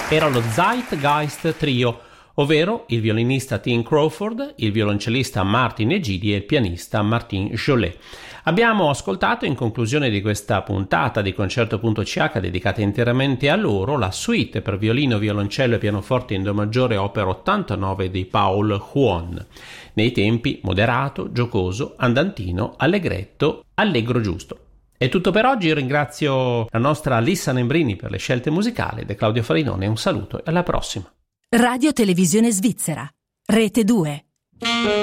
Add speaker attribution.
Speaker 1: Era lo Zeitgeist Trio, ovvero il violinista Tim Crawford, il violoncellista Martin Egidi e il pianista Martin Jolet. Abbiamo ascoltato in conclusione di questa puntata di Concerto.ch dedicata interamente a loro la suite per violino, violoncello e pianoforte in do maggiore opera 89 di Paul Huon, nei tempi moderato, giocoso, andantino, allegretto, allegro giusto. È tutto per oggi, io ringrazio la nostra Alissa Nembrini per le scelte musicali, da Claudio Farinone un saluto e alla prossima.
Speaker 2: Radio Televisione Svizzera, Rete 2.